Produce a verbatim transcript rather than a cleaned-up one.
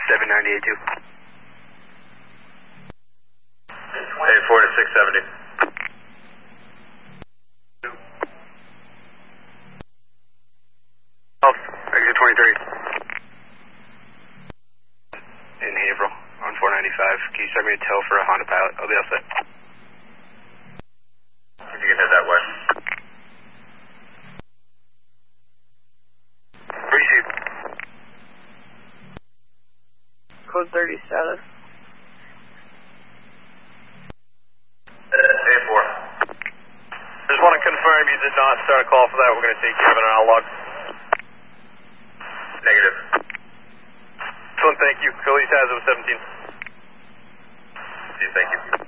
seven ninety-eight two. A four to six seventy. Oh, exit twenty-three. In Haverhill on four ninety-five. Can you start me a tow for a Honda Pilot? I'll be all set. If you can head that way. Where you shoot? Code thirty status. A four. Just want to confirm you did not start a call for that. We're going to take care of it on our log. Negative. Excellent, thank you. Police has seventeen. Thank you.